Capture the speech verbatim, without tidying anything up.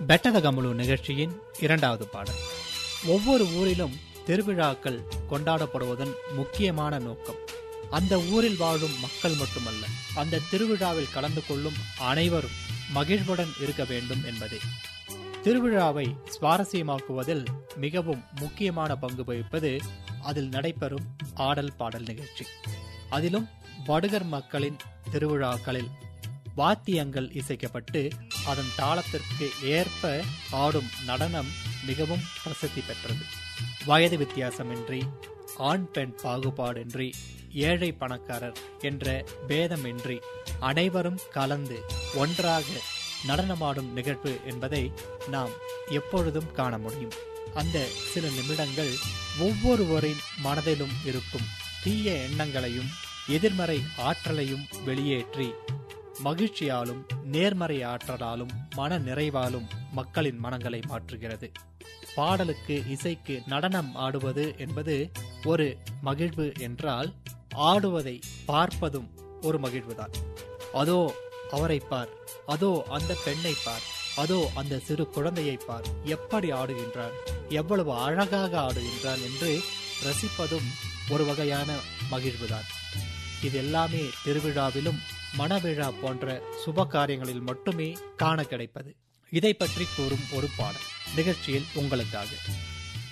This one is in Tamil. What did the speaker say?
பெட்டதகமுழு நிகழ்ச்சியின் இரண்டாவது பாடல். ஒவ்வொரு ஊரிலும் திருவிழாக்கள் கொண்டாடப்படுவதன் முக்கியமான நோக்கம் அந்த ஊரில் வாழும் மக்கள் மட்டுமல்ல, அந்த திருவிழாவில் கலந்து கொள்ளும் அனைவரும் மகிழ்வுடன் இருக்க வேண்டும் என்பதே. திருவிழாவை சுவாரஸ்யமாக்குவதில் மிகவும் முக்கியமான பங்கு வகிப்பது அதில் நடைபெறும் ஆடல் பாடல் நிகழ்ச்சி. அதிலும் வடுகர் மக்களின் திருவிழாக்களில் வாத்தியங்கள் இசைக்கப்பட்டு அதன் தாளத்திற்கு ஏற்ப ஆடும் நடனம் மிகவும் பிரசித்தி பெற்றது. வயது வித்தியாசமின்றி, ஆண் பெண் பாகுபாடின்றி, ஏழை பணக்காரர் என்ற பேதமின்றி அனைவரும் கலந்து ஒன்றாக நடனமாடும் நிகழ்வு என்பதை நாம் எப்பொழுதும் காண முடியும். அந்த சில நிமிடங்கள் ஒவ்வொருவரின் மனதிலும் இருக்கும் தீய எண்ணங்களையும் எதிர்மறை ஆற்றலையும் வெளியேற்றி மகிழ்ச்சியாலும் நேர்மறை ஆற்றலாலும் மன நிறைவாலும் மக்களின் மனங்களை மாற்றுகிறது. பாடலுக்கு இசைக்கு நடனம் ஆடுவது என்பது ஒரு மகிழ்வு என்றால், ஆடுவதை பார்ப்பதும் ஒரு மகிழ்வுதான். அதோ அவரை பார், அதோ அந்த பெண்ணை பார், அதோ அந்த சிறு குழந்தையை பார், எப்படி ஆடுகின்றான், எவ்வளவு அழகாக ஆடுகின்றான் என்று ரசிப்பதும் ஒரு வகையான மகிழ்வுதான். இது எல்லாமே திருவிழாவிலும் மணவிழா போன்ற சுப காரியங்களில் மட்டுமே காண கிடைப்பது. இதை பற்றி கூறும் ஒரு பாடல் நிகழ்ச்சியில் உங்களுக்காக.